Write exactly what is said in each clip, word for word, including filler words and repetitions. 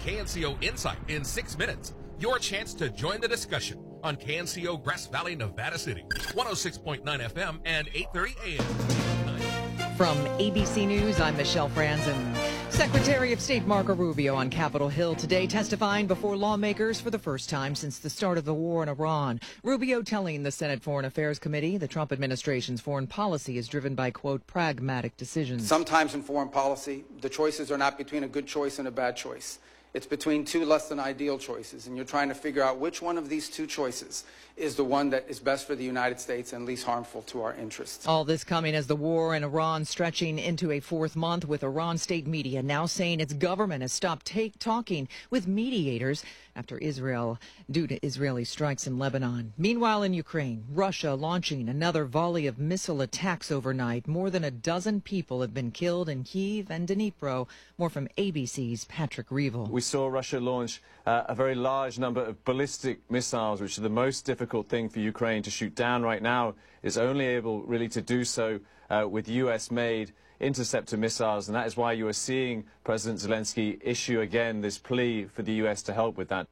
K N C O Insight in six minutes. Your chance to join the discussion on K N C O Grass Valley, Nevada City, one oh six point nine F M and eight thirty A M. From A B C News, I'm Michelle Franzen. Secretary of State Marco Rubio on Capitol Hill today testifying before lawmakers for the first time since the start of the war in Iran. Rubio telling the Senate Foreign Affairs Committee the Trump administration's foreign policy is driven by, quote, pragmatic decisions. Sometimes in foreign policy, the choices are not between a good choice and a bad choice. It's between two less than ideal choices, and you're trying to figure out which one of these two choices is the one that is best for the United States and least harmful to our interests. All this coming as the war in Iran stretching into a fourth month, with Iran state media now saying its government has stopped take, talking with mediators after Israel, due to Israeli strikes in Lebanon. Meanwhile, in Ukraine, Russia launching another volley of missile attacks overnight. More than a dozen people have been killed in Kyiv and Dnipro. More from A B C's Patrick Reevell. We saw Russia launch uh, a very large number of ballistic missiles, which are the most difficult thing for Ukraine to shoot down right now. It's only able really to do so uh, with U S-made interceptor missiles, and that is why you are seeing President Zelensky issue again this plea for the U S to help with that.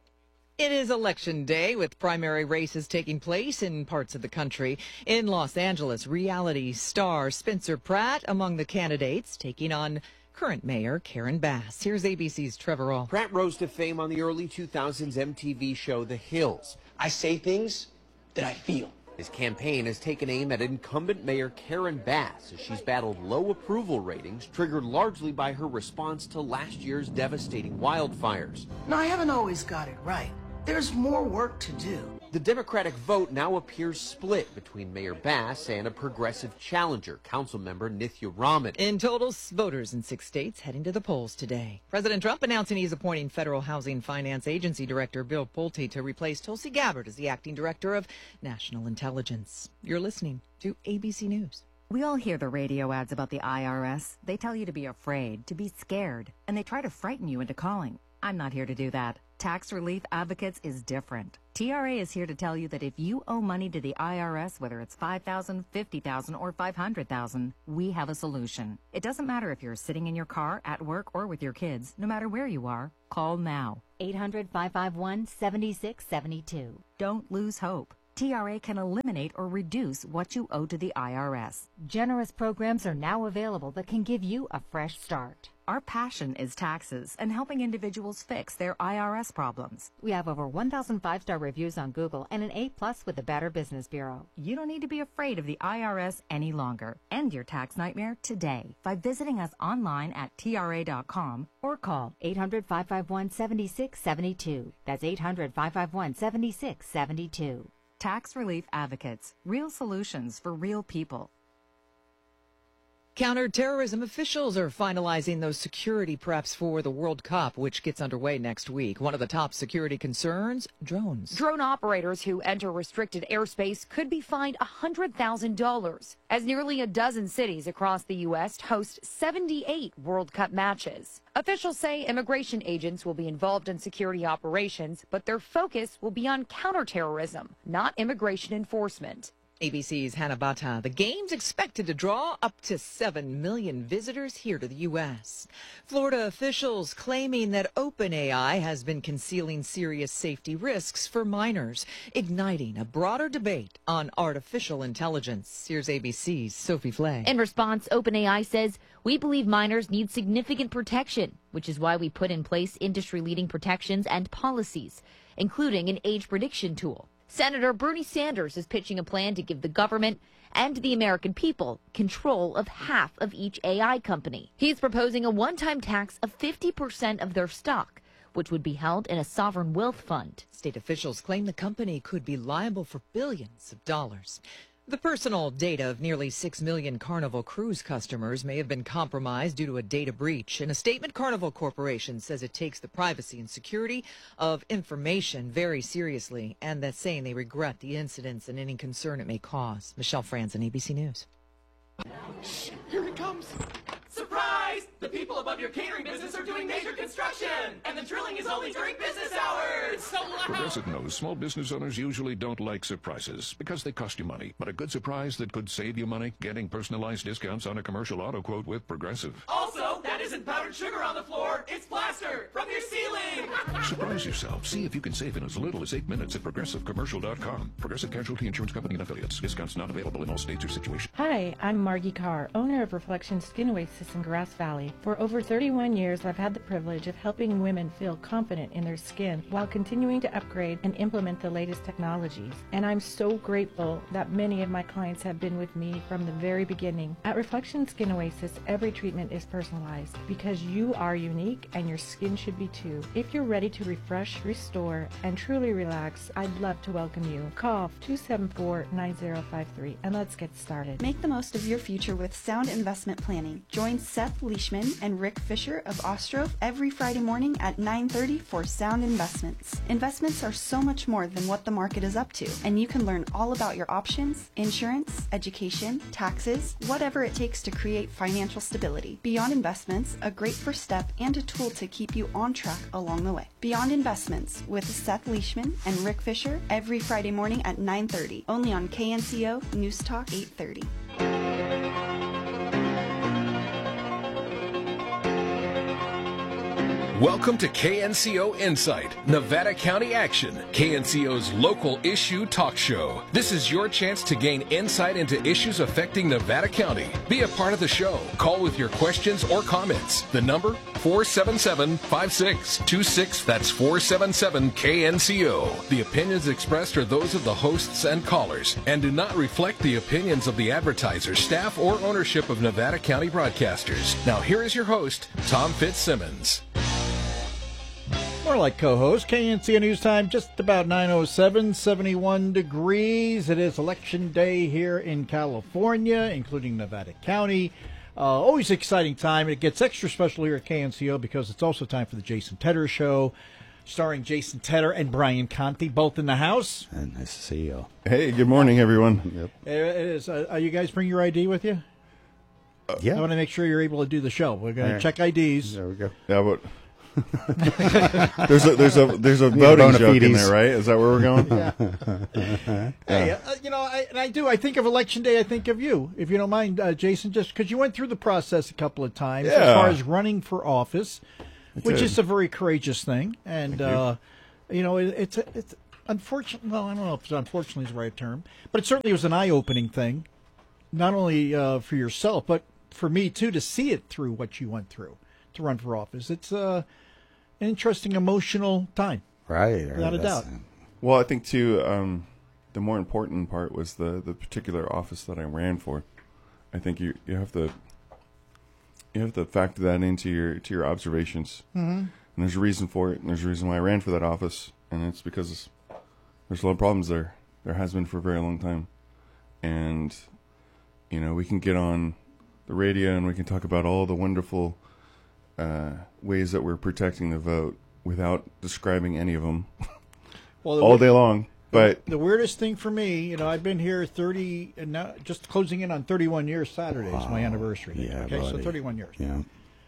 It is election day, with primary races taking place in parts of the country. In Los Angeles, reality star Spencer Pratt among the candidates, taking on current mayor Karen Bass. Here's A B C's Trevor All. Pratt rose to fame on the early two thousands M T V show The Hills. I say things that I feel. His campaign has taken aim at incumbent Mayor Karen Bass as she's battled low approval ratings, triggered largely by her response to last year's devastating wildfires. No, I haven't always got it right. There's more work to do. The Democratic vote now appears split between Mayor Bass and a progressive challenger, Councilmember Nithya Raman. In total, voters in six states heading to the polls today. President Trump announcing he's appointing Federal Housing Finance Agency Director Bill Pulte to replace Tulsi Gabbard as the acting director of National Intelligence. You're listening to A B C News. We all hear the radio ads about the I R S. They tell you to be afraid, to be scared, and they try to frighten you into calling. I'm not here to do that. Tax Relief Advocates is different. T R A is here to tell you that if you owe money to the I R S, whether it's five thousand dollars, fifty thousand dollars, or five hundred thousand dollars, we have a solution. It doesn't matter if you're sitting in your car, at work, or with your kids. No matter where you are, call now. eight hundred, five five one, seven six seven two. Don't lose hope. T R A can eliminate or reduce what you owe to the I R S. Generous programs are now available that can give you a fresh start. Our passion is taxes and helping individuals fix their I R S problems. We have over one thousand five-star reviews on Google and an A plus with the Better Business Bureau. You don't need to be afraid of the I R S any longer. End your tax nightmare today by visiting us online at T R A dot com or call eight hundred, five five one, seven six seven two. That's eight hundred, five five one, seven six seven two. Tax Relief Advocates. Real solutions for real people. Counterterrorism officials are finalizing those security preps for the World Cup, which gets underway next week. One of the top security concerns, drones. Drone operators who enter restricted airspace could be fined one hundred thousand dollars, as nearly a dozen cities across the U S host seventy-eight World Cup matches. Officials say immigration agents will be involved in security operations, but their focus will be on counterterrorism, not immigration enforcement. A B C's Hannah Bata. The game's expected to draw up to seven million visitors here to the U S. Florida officials claiming that OpenAI has been concealing serious safety risks for minors, igniting a broader debate on artificial intelligence. Here's A B C's Sophie Flay. In response, OpenAI says, "We believe minors need significant protection, which is why we put in place industry-leading protections and policies, including an age prediction tool." Senator Bernie Sanders is pitching a plan to give the government and the American people control of half of each A I company. He's proposing a one-time tax of fifty percent of their stock, which would be held in a sovereign wealth fund. State officials claim the company could be liable for billions of dollars. The personal data of nearly six million Carnival Cruise customers may have been compromised due to a data breach. In a statement, Carnival Corporation says it takes the privacy and security of information very seriously, and that's saying they regret the incidents and any concern it may cause. Michelle Franzen, A B C News. Shh, here it comes. Surprise! The people above your catering business are doing major construction, and the drilling is only during business hours. So loud. Progressive knows small business owners usually don't like surprises because they cost you money. But a good surprise that could save you money, getting personalized discounts on a commercial auto quote with Progressive. Also, that is isn't powdered sugar on the floor, it's plaster from your ceiling. Surprise yourself. See if you can save in as little as eight minutes at Progressive Commercial dot com. Progressive Casualty Insurance Company and Affiliates. Discounts not available in all states or situations. Hi, I'm Margie Carr, owner of Reflection Skin Oasis in Grass Valley. For over thirty-one years, I've had the privilege of helping women feel confident in their skin while continuing to upgrade and implement the latest technologies. And I'm so grateful that many of my clients have been with me from the very beginning. At Reflection Skin Oasis, every treatment is personalized because you are unique and your skin should be too. If you're ready to refresh, restore, and truly relax, I'd love to welcome you. Call two seven four, nine zero five three and let's get started. Make the most of your future with sound investment planning. Join Seth Leishman and Rick Fisher of Ostro every Friday morning at nine thirty for Sound Investments. Investments are so much more than what the market is up to, and you can learn all about your options, insurance, education, taxes, whatever it takes to create financial stability. Beyond Investments, a great first step and a tool to keep you on track along the way. Beyond Investments with Seth Leishman and Rick Fisher every Friday morning at nine thirty, only on K N C O News Talk eight thirty. Welcome to K N C O Insight, Nevada County Action, K N C O's local issue talk show. This is your chance to gain insight into issues affecting Nevada County. Be a part of the show. Call with your questions or comments. The number, four seven seven, five six two six. That's four seven seven K N C O. The opinions expressed are those of the hosts and callers and do not reflect the opinions of the advertisers, staff, or ownership of Nevada County Broadcasters. Now here is your host, Tom Fitzsimmons. More like co-host, K N C O News Time, just about nine oh seven, seventy-one degrees. It is election day here in California, including Nevada County. Uh, always exciting time. It gets extra special here at K N C O because it's also time for the Jason Tedder Show, starring Jason Tedder and Brian Conti, both in the house. And nice to see you. Hey, good morning, everyone. Yep. It is. Uh, you guys bring your I D with you? Uh, yeah. I want to make sure you're able to do the show. We're going right. to check I Ds. There we go. Yeah, but... there's a there's a there's a voting joke in there, right? Is that where we're going? Yeah. yeah. Hey, uh, you know, I, and I do. I think of election day. I think of you, if you don't mind, uh, Jason, just because you went through the process a couple of times yeah. as far as running for office, I which did. is a very courageous thing, and uh, you. you know, it, it's it's unfortunate. Well, I don't know if it's unfortunately is the right term, but it certainly was an eye-opening thing, not only uh, for yourself but for me too, to see it through what you went through to run for office. It's uh. an interesting, emotional time. Right. Without a doubt. Well, I think, too, um, the more important part was the, the particular office that I ran for. I think you, you have to you have to factor that into your to your observations. Mm-hmm. And there's a reason for it, and there's a reason why I ran for that office, and it's because there's a lot of problems there. There has been for a very long time. And, you know, we can get on the radio and we can talk about all the wonderful Uh, ways that we're protecting the vote without describing any of them well, the all day long. But the weirdest thing for me, you know, I've been here thirty, and now just closing in on thirty-one years. Saturday is my anniversary. Yeah, okay, buddy. so thirty-one years. Yeah.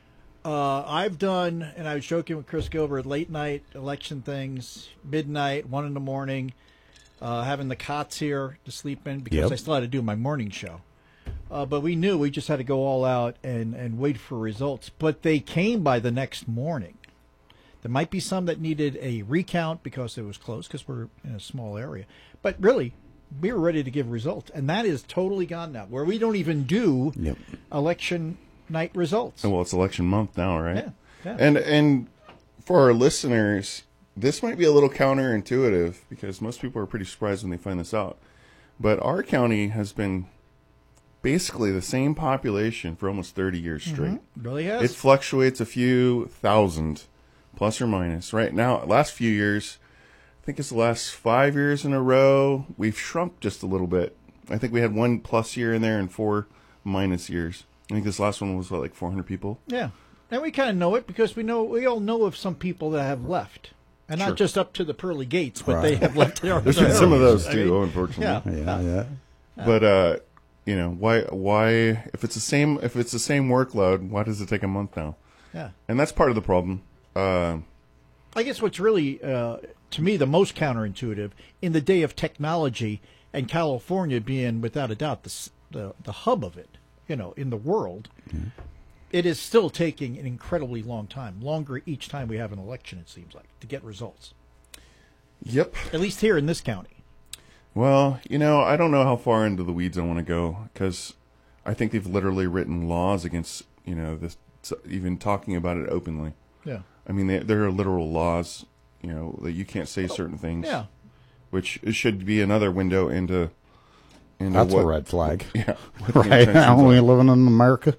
Uh, I've done, and I was joking with Chris Gilbert, late night election things, midnight, one in the morning, uh, having the cots here to sleep in because Yep. I still had to do my morning show. Uh, but we knew we just had to go all out and, and wait for results. But they came by the next morning. There might be some that needed a recount because it was close because we're in a small area. But really, we were ready to give results. And that is totally gone now, where we don't even do yep. election night results. Well, it's election month now, right? Yeah, yeah. And, and for our listeners, this might be a little counterintuitive because most people are pretty surprised when they find this out. But our county has been basically the same population for almost thirty years straight. Mm-hmm. Really has. It fluctuates a few thousand, plus or minus. Right now, last few years, I think it's the last five years in a row, we've shrunk just a little bit. I think we had one plus year in there and four minus years. I think this last one was, what, like four hundred people? Yeah. And we kind of know it because we know we all know of some people that have left. And Sure. not just up to the pearly gates, but Right. they have left their There's been some of those, I too, mean, unfortunately. Yeah. Yeah, yeah. But, uh... you know, why, why, if it's the same, if it's the same workload, why does it take a month now? Yeah. And that's part of the problem. Uh, I guess what's really, uh, to me, the most counterintuitive in the day of technology and California being, without a doubt, the, the, the hub of it, you know, in the world, Mm-hmm. it is still taking an incredibly long time, longer each time we have an election, it seems like, to get results. Yep. At least here in this county. Well, you know, I don't know how far into the weeds I want to go, because I think they've literally written laws against, you know, this, even talking about it openly. Yeah. I mean, they, there are literal laws, you know, that you can't say certain things. Yeah. Which should be another window into. into That's what, a red flag. Yeah. Right now, we living in America.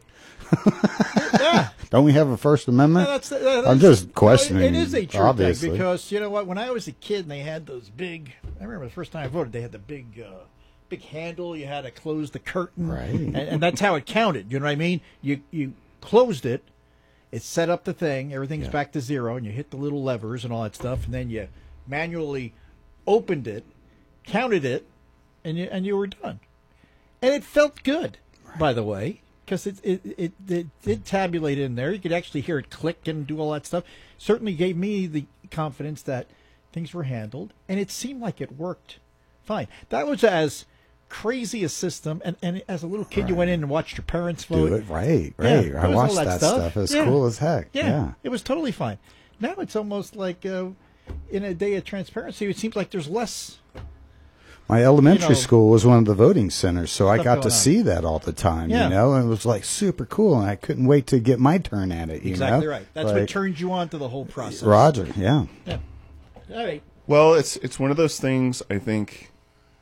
Yeah. Don't we have a First Amendment? No, that's, that's, I'm just questioning. It is a true obviously. thing because you know what? When I was a kid, and they had those big. I remember the first time I voted, they had the big, uh, big handle. You had to close the curtain, right? And, and that's how it counted. You know what I mean? You you closed it, it set up the thing. Everything's Yeah. back to zero, and you hit the little levers and all that stuff, and then you manually opened it, counted it, and you and you were done. And it felt good, right. By the way. Because it, it, it, it did tabulate in there. You could actually hear it click and do all that stuff. Certainly gave me the confidence that things were handled, and it seemed like it worked fine. That was as crazy a system, and, and as a little kid, right. You went in and watched your parents vote. Do it right, right. Yeah, I watched that, that stuff. stuff. It was yeah. cool as heck. Yeah, yeah, it was totally fine. Now it's almost like uh, in a day of transparency, it seems like there's less. My elementary you know, school was one of the voting centers, so I got to on. see that all the time, yeah. you know, and it was like super cool, and I couldn't wait to get my turn at it, you exactly know? right. That's like, what turned you on to the whole process. Roger, yeah. Yeah. All right. Well, it's it's one of those things, I think,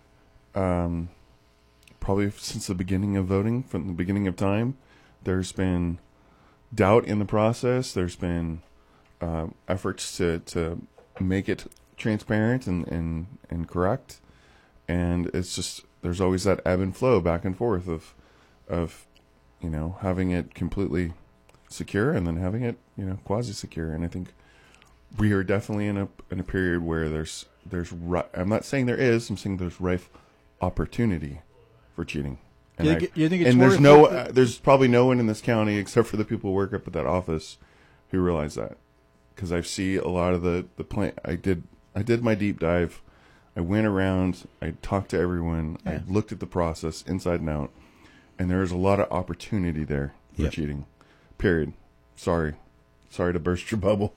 um, probably since the beginning of voting, from the beginning of time, there's been doubt in the process. There's been uh, efforts to, to make it transparent and, and, and correct. And it's just, there's always that ebb and flow back and forth of, of, you know, having it completely secure and then having it, you know, quasi-secure. And I think we are definitely in a in a period where there's, there's I'm not saying there is, I'm saying there's rife opportunity for cheating. And, you think, I, you think it's and there's worth no, it? uh, there's probably no one in this county except for the people who work up at that office who realize that. Because I see a lot of the, the plant, I did, I did my deep dive. I went around, I talked to everyone, yeah. I looked at the process inside and out, and there is a lot of opportunity there for yep. cheating. Period. Sorry. Sorry to burst your bubble.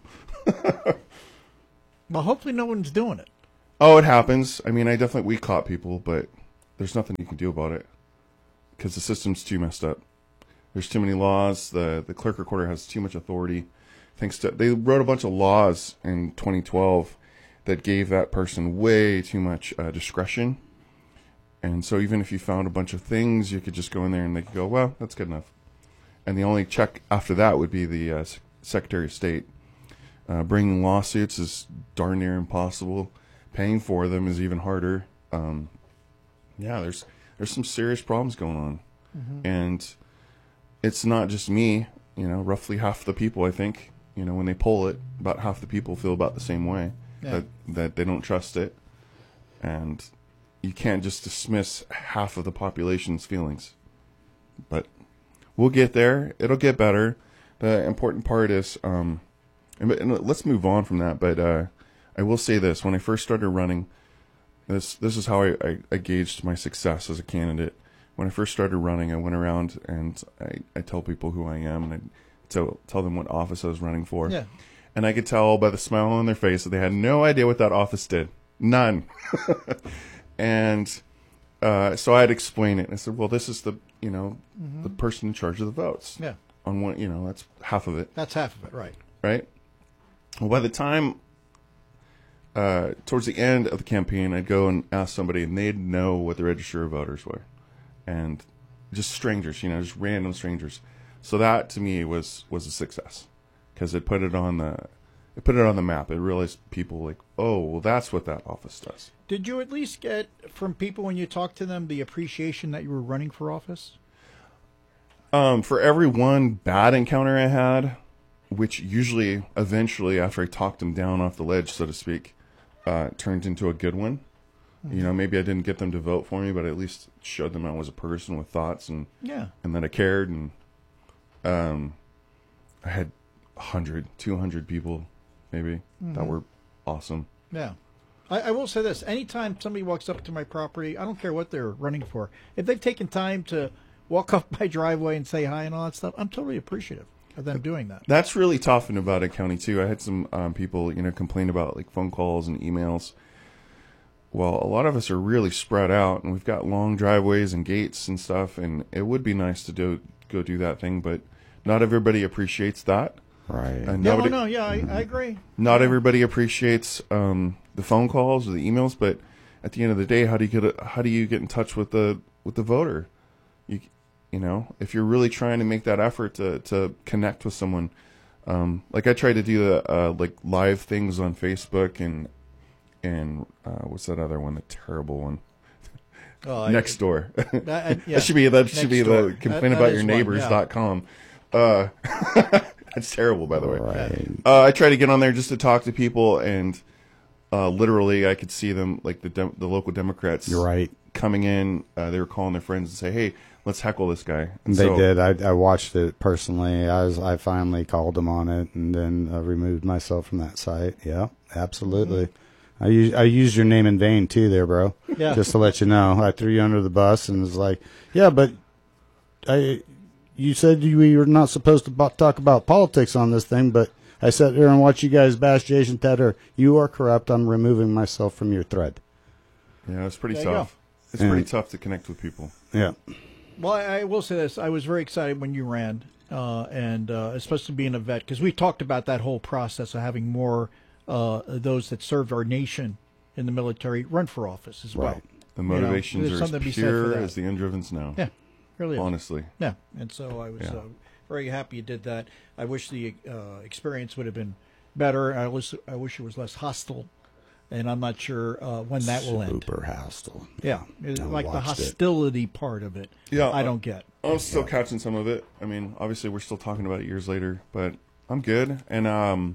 Well, hopefully no one's doing it. Oh, it happens. I mean, I definitely, we caught people, but there's nothing you can do about it because the system's too messed up. There's too many laws. The, the clerk recorder has too much authority. Thanks to, they wrote a bunch of laws in twenty twelve that gave that person way too much uh, discretion. And so even if you found a bunch of things, you could just go in there and they could go, well, that's good enough. And the only check after that would be the uh, Secretary of State. Uh, bringing lawsuits is darn near impossible. Paying for them is even harder. Um, yeah, there's there's some serious problems going on. Mm-hmm. And it's not just me, you know, roughly half the people, I think, you know, when they poll it, about half the people feel about the same way. Yeah. That, that they don't trust it, and you can't just dismiss half of the population's feelings. But we'll get there. It'll get better. The important part is, um, and, and let's move on from that. But uh, I will say this: when I first started running, this this is how I, I, I gauged my success as a candidate. When I first started running, I went around and I, I tell people who I am, and I tell tell them what office I was running for. Yeah. And I could tell by the smile on their face that they had no idea what that office did. None. And uh, so I'd explain it. And I said, well, this is the, you know, mm-hmm. the person in charge of the votes. Yeah. On one, you know, that's half of it. That's half of it, right. Right? Well, by the time, uh, towards the end of the campaign, I'd go and ask somebody, and they'd know what the register of voters were. And just strangers, you know, just random strangers. So that, to me, was, was a success. Because it put it on the, it put it on the map. It realized people like, oh, well, that's what that office does. Did you at least get from people when you talked to them the appreciation that you were running for office? Um, for every one bad encounter I had, which usually, eventually, after I talked them down off the ledge, so to speak, uh, turned into a good one. Mm-hmm. You know, maybe I didn't get them to vote for me, but I at least showed them I was a person with thoughts and yeah, and that I cared. And um, I had one hundred, two hundred people, maybe, mm-hmm. that were awesome. Yeah. I, I will say this. Anytime somebody walks up to my property, I don't care what they're running for. If they've taken time to walk up my driveway and say hi and all that stuff, I'm totally appreciative of them doing that. That's really tough in Nevada County too. I had some um, people, you know, complain about like phone calls and emails. Well, a lot of us are really spread out, and we've got long driveways and gates and stuff, and it would be nice to do go do that thing, but not everybody appreciates that. Right. And No, nobody, no, yeah, I, I agree. not everybody appreciates um, the phone calls or the emails, but at the end of the day, how do you get a, how do you get in touch with the with the voter? You you know, if you're really trying to make that effort to to connect with someone, um, like I try to do the uh, like live things on Facebook and and uh, what's that other one? The terrible one. Oh, Next door. I- I- yeah. That should be that should be Nextdoor. the complain That- about that your is one, neighbors yeah. dot com. Uh, that's terrible, by the way. Right. Uh, I try to get on there just to talk to people, and uh, literally, I could see them, like the dem- the local Democrats, You're right. coming in. Uh, they were calling their friends and say, "Hey, let's heckle this guy." And They so- did. I, I watched it personally. I was. I finally called them on it, and then uh, removed myself from that site. Yeah, absolutely. I use, I used your name in vain too, there, bro. Yeah. Just to let you know, I threw you under the bus and was like, "Yeah, but I, you said you we were not supposed to bo- talk about politics on this thing, but I sat here and watched you guys bash Jason Tedder. You are corrupt. I'm removing myself from your thread." Yeah, it's pretty There you tough. go. It's Yeah. pretty tough to connect with people. Yeah. Well, I, I will say this. I was very excited when you ran, uh, and uh, especially being a vet, because we talked about that whole process of having more uh, those that served our nation in the military run for office as well. Right. The You know, motivations there's are something to be as said for pure that. as the undriven snow. Yeah, really is. Honestly. Yeah, and so I was Yeah. uh, very happy you did that. I wish the uh, experience would have been better. I wish, I wish it was less hostile, and I'm not sure uh, when that will end. Super hostile. Yeah, it- I like the watched it. hostility part of it. Yeah, I don't get. I'm still catching some of it. I mean, obviously, we're still talking about it years later, but I'm good. And um,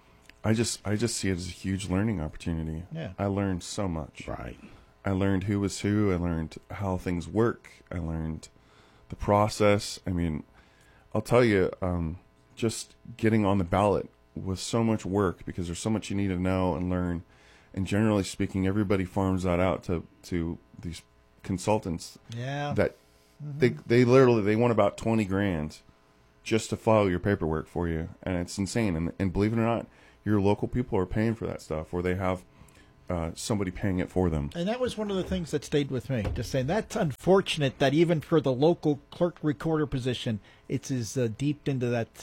I just, I just see it as a huge learning opportunity. Yeah. I learned so much. Right. I learned who was who. I learned how things work. I learned the process. I mean, I'll tell you, um, just getting on the ballot was so much work because there's so much you need to know and learn. And generally speaking, everybody farms that out to, to these consultants. Yeah. That they they literally they want about twenty grand just to file your paperwork for you, and it's insane. And and believe it or not, your local people are paying for that stuff, or they have uh, somebody paying it for them. And that was one of the things that stayed with me. Just saying that's unfortunate that even for the local clerk recorder position, it's as uh, deep into that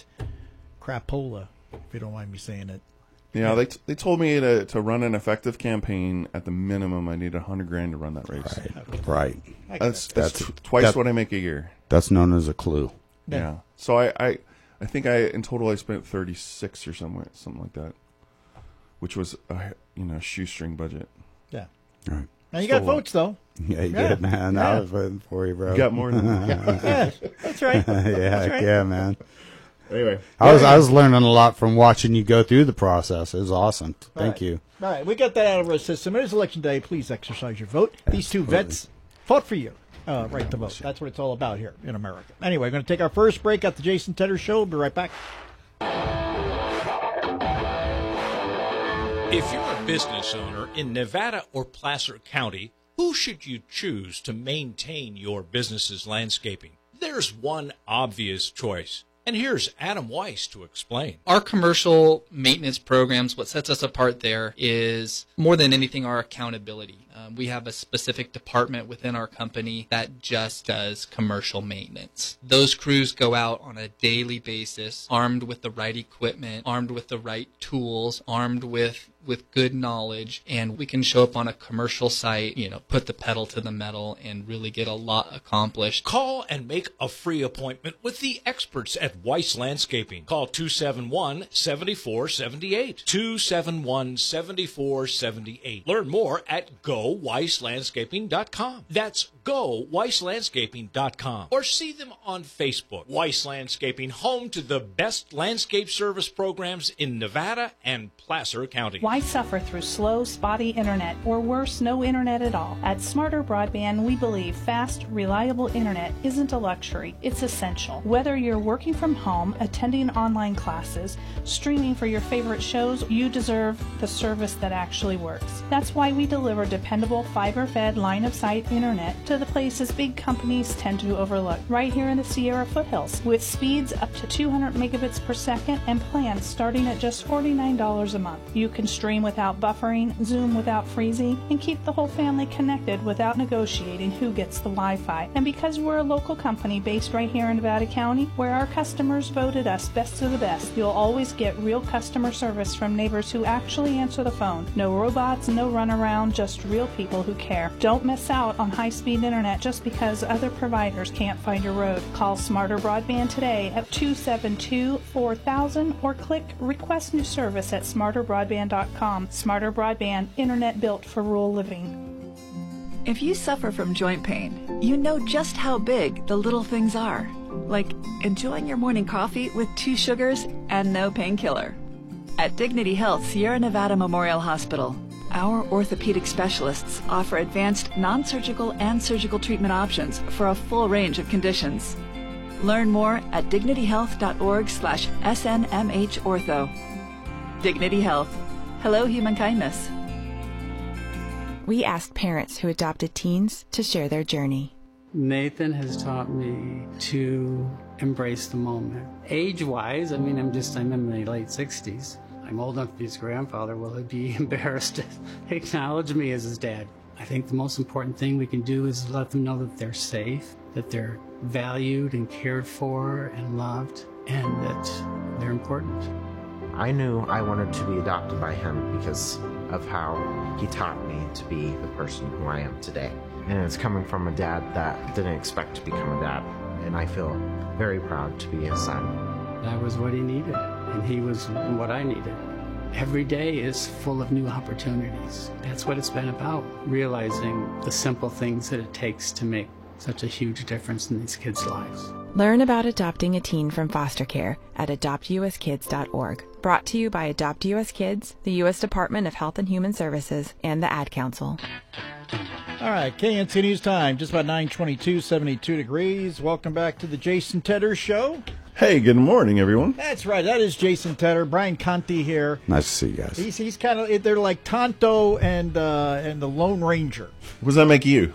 crapola, if you don't mind me saying it. Yeah, they t- they told me to to run an effective campaign at the minimum. I need a hundred grand to run that race. Right. Right. That's that's, That's- tw- twice that- what I make a year. That's known as a clue. Yeah. Yeah. So I, I I think I in total I spent thirty six or somewhere something like that, which was a you know shoestring budget. Yeah. Right. Now you Still got a lot. votes though. Yeah, you Yeah. did, man. Yeah. I was voting for you, bro. You got more than that. Yeah, that's right. yeah, That's right. yeah, man. Anyway, I was I was learning a lot from watching you go through the process. It was awesome. Thank Right. you. All right, we got that out of our system. It is election day. Please exercise your vote. These two vets fought for you. Uh, right to vote. That's what it's all about here in America. Anyway, we're going to take our first break at the Jason Tedder Show. We'll be right back. If you're a business owner in Nevada or Placer County, who should you choose to maintain your business's landscaping? There's one obvious choice, and here's Adam Weiss to explain. Our commercial maintenance programs, what sets us apart there is more than anything our accountability. Um, we have a specific department within our company that just does commercial maintenance. Those crews go out on a daily basis, armed with the right equipment, armed with the right tools, armed with with good knowledge, and we can show up on a commercial site, you know, put the pedal to the metal and really get a lot accomplished. Call and make a free appointment with the experts at Weiss Landscaping. Call two seven one, seven four seven eight. two seven one, seven four seven eight. Learn more at go weiss landscaping dot com. That's go weiss landscaping dot com. Or see them on Facebook. Weiss Landscaping, home to the best landscape service programs in Nevada and Placer County. Why suffer through slow, spotty internet, or worse, no internet at all? At Smarter Broadband, we believe fast, reliable internet isn't a luxury, it's essential. Whether you're working from home, attending online classes, streaming for your favorite shows, you deserve the service that actually works. That's why we deliver dependable fiber-fed line-of-sight internet to of the places big companies tend to overlook, right here in the Sierra foothills, with speeds up to two hundred megabits per second and plans starting at just forty-nine dollars a month. You can stream without buffering, Zoom without freezing, and keep the whole family connected without negotiating who gets the Wi-Fi. And because we're a local company based right here in Nevada County, where our customers voted us best of the best, you'll always get real customer service from neighbors who actually answer the phone. No robots, no runaround, just real people who care. Don't miss out on high-speed internet just because other providers can't find your road. Call Smarter Broadband today at two seven two, four thousand or click Request New Service at smarter broadband dot com. Smarter Broadband, internet built for rural living. If you suffer from joint pain, you know just how big the little things are. Like enjoying your morning coffee with two sugars and no painkiller. At Dignity Health Sierra Nevada Memorial Hospital, our orthopedic specialists offer advanced non-surgical and surgical treatment options for a full range of conditions. Learn more at dignity health dot org slash S N M H ortho. Dignity Health. Hello, human kindness. We asked parents who adopted teens to share their journey. Nathan has taught me to embrace the moment. Age-wise, I mean, I'm just, I'm in my late sixties. I'm old enough to be his grandfather. Will he be embarrassed to acknowledge me as his dad? I think the most important thing we can do is let them know that they're safe, that they're valued and cared for and loved, and that they're important. I knew I wanted to be adopted by him because of how he taught me to be the person who I am today. And it's coming from a dad that didn't expect to become a dad, and I feel very proud to be his son. That was what he needed, and he was what I needed. Every day is full of new opportunities. That's what it's been about, realizing the simple things that it takes to make such a huge difference in these kids' lives. Learn about adopting a teen from foster care at adopt u s kids dot org. Brought to you by Adopt U S Kids, the U S Department of Health and Human Services, and the Ad Council. All right, K N C News Time, just about nine twenty-two, seventy-two degrees. Welcome back to the Jason Tedder Show. Hey, good morning, everyone. That's right, that is Jason Tedder. Brian Conti here. Nice to see you guys. He's, he's kind of, they're like Tonto and uh, and the Lone Ranger. What does that make you?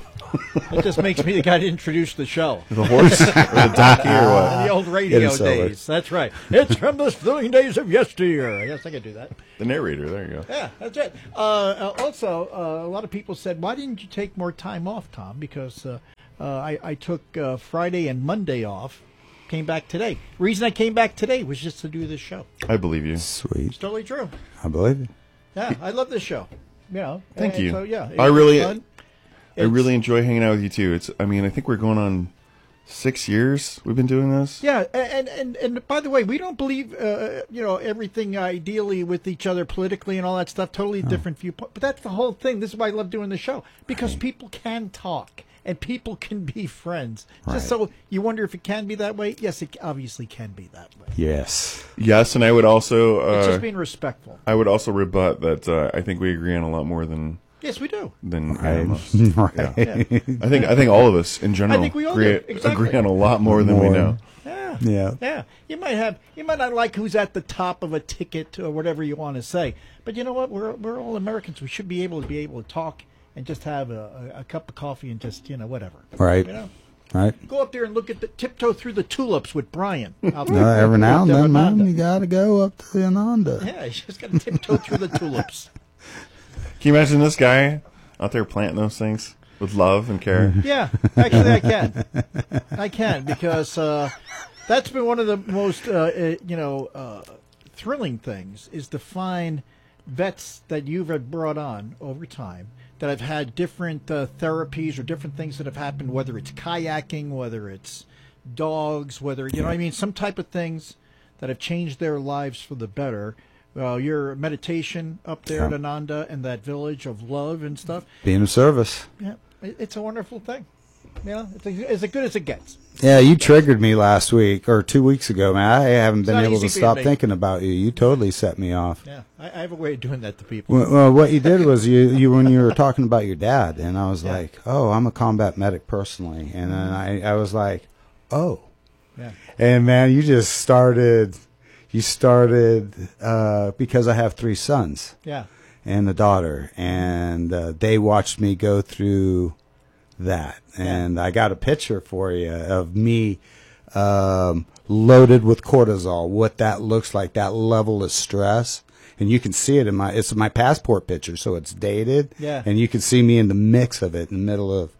It just makes me the guy to introduce the show. The horse or the donkey or what? In the old radio days. That's right. It's from the thrilling days of yesteryear. I guess I could do that. The narrator. There you go. Yeah, that's it. Uh, uh, also, uh, a lot of people said, why didn't you take more time off, Tom? Because uh, uh, I, I took uh, Friday and Monday off. Came back today. Reason I came back today was just to do this show. I believe you. Sweet. It's totally true. I believe you. Yeah, I love this show. You know. Thank and you. So, yeah, I really, fun. I really enjoy hanging out with you too. It's. I mean, I think we're going on six years. We've been doing this. Yeah, and and and by the way, we don't believe uh, you know everything ideally with each other politically and all that stuff. Totally Oh. different viewpoint. But that's the whole thing. This is why I love doing the show, because people can talk and people can be friends. Right. Just so you wonder if it can be that way. Yes, it obviously can be that way. Yes. Yes, and I would also. Uh, It's just being respectful. I would also rebut that. Uh, I think we agree on a lot more than. Yes, we do. Than Right. most. Right. Yeah. Yeah. I think. I think all of us in general I think we all agree, do. Exactly. agree on a lot more than we More. know. Yeah. Yeah. Yeah. You might have you might not like who's at the top of a ticket or whatever you want to say. But you know what? We're we're all Americans. We should be able to be able to talk and just have a, a, a cup of coffee and just, you know, whatever. Right. You know? Right. Go up there and look at the tiptoe through the tulips with Brian. out No, there. every now and Up there then, with man, Nanda. you got to go up to the Ananda. Yeah, you just got to tiptoe through the tulips. Can you imagine this guy out there planting those things with love and care? Yeah, actually, I can. I can because uh, that's been one of the most, uh, uh, you know, uh, thrilling things is to find vets that you've brought on over time that have had different uh, therapies or different things that have happened, whether it's kayaking, whether it's dogs, whether, you know what I mean, some type of things that have changed their lives for the better. Uh, your meditation up there at Yeah. Ananda and that village of love and stuff. Being of service. Yeah, it- it's a wonderful thing. Yeah, it's a, it's as good as it gets. Yeah, you triggered me last week or two weeks ago, man. I haven't been not able easy to being stop me. thinking about you. You totally set me off. Yeah, I, I have a way of doing that to people. Well, well, what you did was you, you when you were talking about your dad, and I was like, oh, I'm a combat medic personally, and then I, I was like, oh, Yeah. and man, you just started, you started uh, because I have three sons, Yeah. and a daughter, and uh, they watched me go through that. And I got a picture for you of me um, loaded with cortisol, what that looks like, that level of stress. And you can see it in my, it's my passport picture, so it's dated. Yeah. And you can see me in the mix of it in the middle of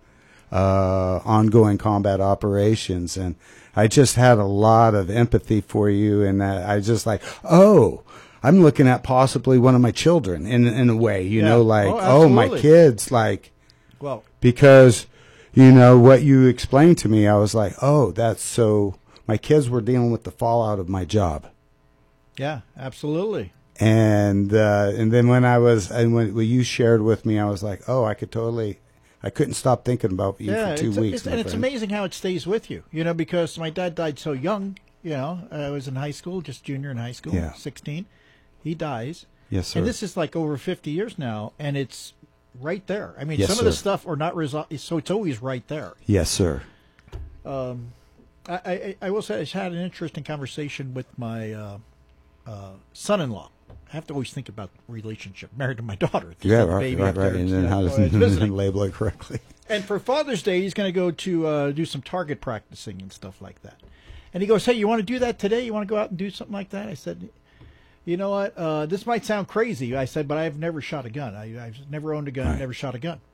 uh, ongoing combat operations. And I just had a lot of empathy for you. And that I just like, oh, I'm looking at possibly one of my children in in a way, you Yeah. know, like, Oh, oh, my absolutely. kids, like, Well, because, you know, what you explained to me, I was like, oh, that's so, my kids were dealing with the fallout of my job. yeah, absolutely. And uh, and then when I was, and when, when you shared with me, I was like, oh, I could totally, I couldn't stop thinking about you Yeah, for two it's, weeks. it's, my and it's friend. amazing how it stays with you, you know, because my dad died so young, you know, I was in high school, just junior in high school, Yeah. sixteen. He dies. Yes, sir. And this is like over fifty years now, and it's right there. I mean, Yes, some of the sir. stuff are not resolved, so it's always right there. Yes, sir. Um, I, I, I will say I had an interesting conversation with my uh, uh, son-in-law. I have to always think about relationship, married to my daughter. Yeah, The right, baby right, up right. there, And you then know, how while I does was visiting. label it correctly? And for Father's Day, he's going to go to uh, do some target practicing and stuff like that. And he goes, hey, you want to do that today? You want to go out and do something like that? I said, you know what? Uh, this might sound crazy. I said, but I've never shot a gun. I, I've never owned a gun, Right. never shot a gun.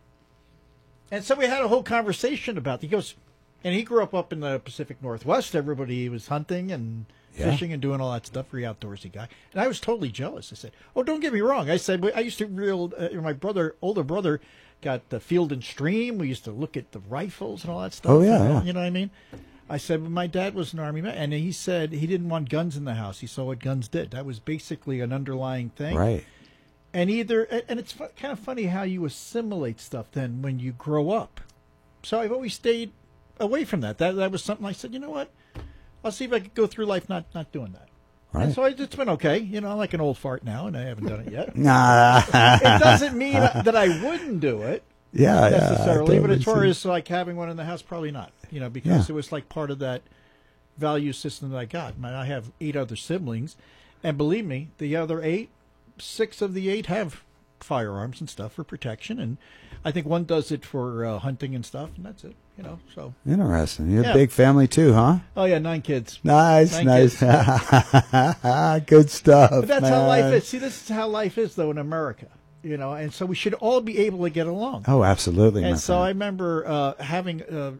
And so we had a whole conversation about it. He goes, and he grew up up in the Pacific Northwest. Everybody was hunting and Yeah. fishing and doing all that stuff, very outdoorsy guy. And I was totally jealous. I said, oh, don't get me wrong. I said, I used to real, uh, my brother, older brother, got the Field and Stream. We used to look at the rifles and all that stuff. Oh, yeah, you know, yeah. You know what I mean? I said, well, my dad was an Army man, and he said he didn't want guns in the house. He saw what guns did. That was basically an underlying thing. Right. And either, and it's fu- kind of funny how you assimilate stuff then when you grow up. So I've always stayed away from that. That that was something I said, you know what? I'll see if I could go through life not, not doing that. Right. And so I, it's been okay. You know, I'm like an old fart now, and I haven't done it yet. Nah. It doesn't mean that I wouldn't do it. Yeah, yeah, I necessarily. But totally as far see. as like having one in the house, probably not. You know, because Yeah. it was like part of that value system that I got. Man, I have eight other siblings, and believe me, the other eight, six of the eight have firearms and stuff for protection, and I think one does it for uh, hunting and stuff, and that's it. You know, so Interesting. You're Yeah. a big family too, huh? oh yeah, nine kids. Nice, Nine nice. kids. Good stuff. But that's man. how life is. See, this is how life is, though, in America. You know, and so we should all be able to get along. Oh, absolutely. my And so friend. I remember uh, having uh,